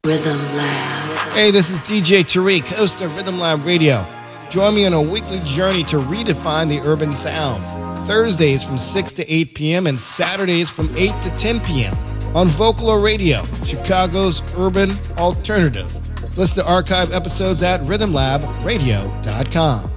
Rhythm Lab. Hey, this is DJ Tariq, host of Rhythm Lab Radio. Join me on a weekly journey to redefine the urban sound. Thursdays from 6 to 8 p.m. and Saturdays from 8 to 10 p.m. on Vocalo Radio, Chicago's urban alternative. Listen to archive episodes at rhythmlabradio.com.